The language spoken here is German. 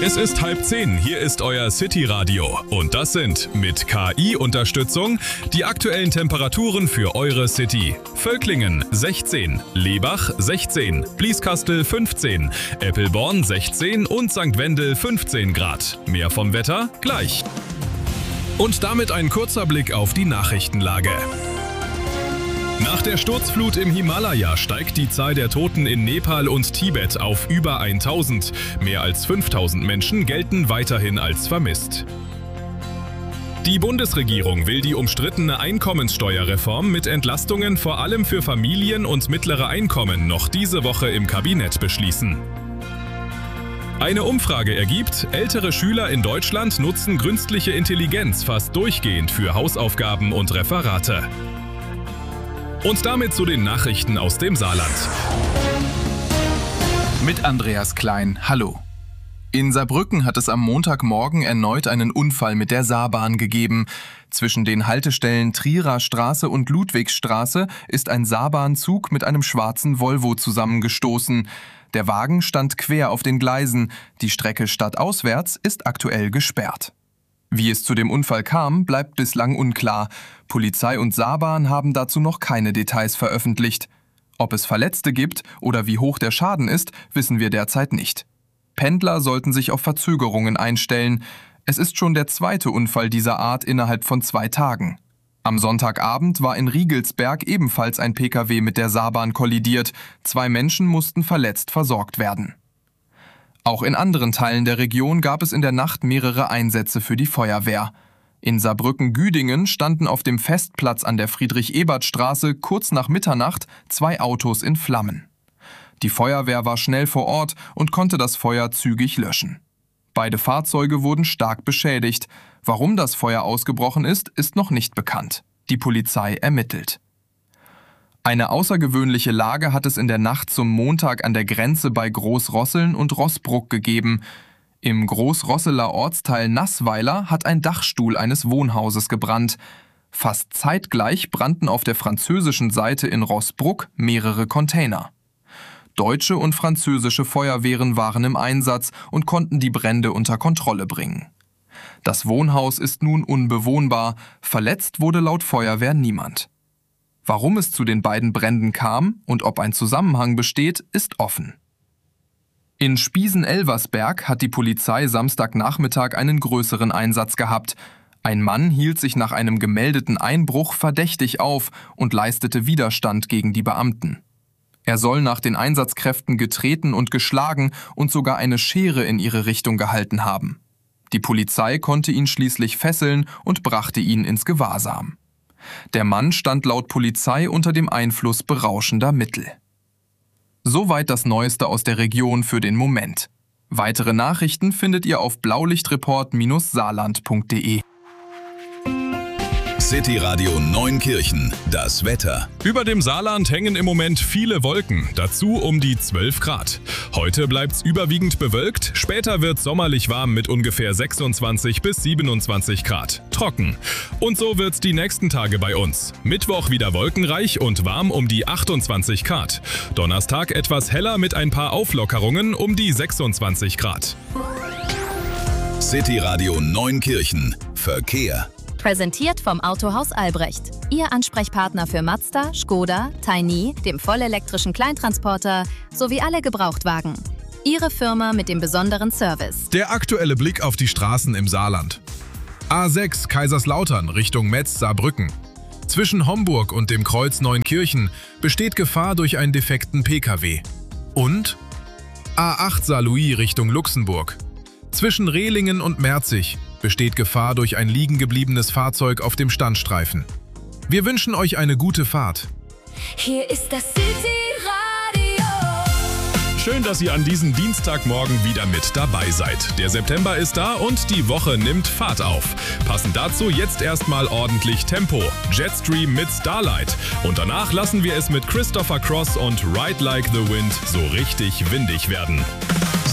Es ist 9:30, hier ist euer City-Radio und das sind mit KI-Unterstützung die aktuellen Temperaturen für eure City. Völklingen 16, Lebach 16, Blieskastel 15, Eppelborn 16 und St. Wendel 15 Grad. Mehr vom Wetter gleich. Und damit ein kurzer Blick auf die Nachrichtenlage. Nach der Sturzflut im Himalaya steigt die Zahl der Toten in Nepal und Tibet auf über 1000. Mehr als 5000 Menschen gelten weiterhin als vermisst. Die Bundesregierung will die umstrittene Einkommenssteuerreform mit Entlastungen vor allem für Familien und mittlere Einkommen noch diese Woche im Kabinett beschließen. Eine Umfrage ergibt, ältere Schüler in Deutschland nutzen künstliche Intelligenz fast durchgehend für Hausaufgaben und Referate. Und damit zu den Nachrichten aus dem Saarland. Mit Andreas Klein, hallo. In Saarbrücken hat es am Montagmorgen erneut einen Unfall mit der Saarbahn gegeben. Zwischen den Haltestellen Trierer Straße und Ludwigsstraße ist ein Saarbahnzug mit einem schwarzen Volvo zusammengestoßen. Der Wagen stand quer auf den Gleisen. Die Strecke stadtauswärts ist aktuell gesperrt. Wie es zu dem Unfall kam, bleibt bislang unklar. Polizei und Saarbahn haben dazu noch keine Details veröffentlicht. Ob es Verletzte gibt oder wie hoch der Schaden ist, wissen wir derzeit nicht. Pendler sollten sich auf Verzögerungen einstellen. Es ist schon der zweite Unfall dieser Art innerhalb von 2 Tagen. Am Sonntagabend war in Riegelsberg ebenfalls ein Pkw mit der Saarbahn kollidiert. 2 Menschen mussten verletzt versorgt werden. Auch in anderen Teilen der Region gab es in der Nacht mehrere Einsätze für die Feuerwehr. In Saarbrücken-Güdingen standen auf dem Festplatz an der Friedrich-Ebert-Straße kurz nach Mitternacht 2 Autos in Flammen. Die Feuerwehr war schnell vor Ort und konnte das Feuer zügig löschen. Beide Fahrzeuge wurden stark beschädigt. Warum das Feuer ausgebrochen ist, ist noch nicht bekannt. Die Polizei ermittelt. Eine außergewöhnliche Lage hat es in der Nacht zum Montag an der Grenze bei Großrosseln und Roßbruck gegeben. Im Großrosseler Ortsteil Naßweiler hat ein Dachstuhl eines Wohnhauses gebrannt. Fast zeitgleich brannten auf der französischen Seite in Roßbruck mehrere Container. Deutsche und französische Feuerwehren waren im Einsatz und konnten die Brände unter Kontrolle bringen. Das Wohnhaus ist nun unbewohnbar, verletzt wurde laut Feuerwehr niemand. Warum es zu den beiden Bränden kam und ob ein Zusammenhang besteht, ist offen. In Spiesen-Elversberg hat die Polizei Samstagnachmittag einen größeren Einsatz gehabt. Ein Mann hielt sich nach einem gemeldeten Einbruch verdächtig auf und leistete Widerstand gegen die Beamten. Er soll nach den Einsatzkräften getreten und geschlagen und sogar eine Schere in ihre Richtung gehalten haben. Die Polizei konnte ihn schließlich fesseln und brachte ihn ins Gewahrsam. Der Mann stand laut Polizei unter dem Einfluss berauschender Mittel. Soweit das Neueste aus der Region für den Moment. Weitere Nachrichten findet ihr auf blaulichtreport-saarland.de. City Radio Neunkirchen, das Wetter. Über dem Saarland hängen im Moment viele Wolken, dazu um die 12 Grad. Heute bleibt's überwiegend bewölkt, später wird's sommerlich warm mit ungefähr 26 bis 27 Grad. Trocken. Und so wird's die nächsten Tage bei uns. Mittwoch wieder wolkenreich und warm um die 28 Grad. Donnerstag etwas heller mit ein paar Auflockerungen um die 26 Grad. City Radio Neunkirchen, Verkehr. Präsentiert vom Autohaus Albrecht. Ihr Ansprechpartner für Mazda, Škoda, Tiny, dem vollelektrischen Kleintransporter sowie alle Gebrauchtwagen. Ihre Firma mit dem besonderen Service. Der aktuelle Blick auf die Straßen im Saarland. A6 Kaiserslautern Richtung Metz-Saarbrücken. Zwischen Homburg und dem Kreuz Neunkirchen besteht Gefahr durch einen defekten Pkw. Und A8 Saarlouis Richtung Luxemburg. Zwischen Rehlingen und Merzig besteht Gefahr durch ein liegen gebliebenes Fahrzeug auf dem Standstreifen. Wir wünschen euch eine gute Fahrt. Hier ist das City-Radio. Schön, dass ihr an diesem Dienstagmorgen wieder mit dabei seid. Der September ist da und die Woche nimmt Fahrt auf. Passend dazu jetzt erstmal ordentlich Tempo. Jetstream mit Starlight. Und danach lassen wir es mit Christopher Cross und Ride Like the Wind so richtig windig werden.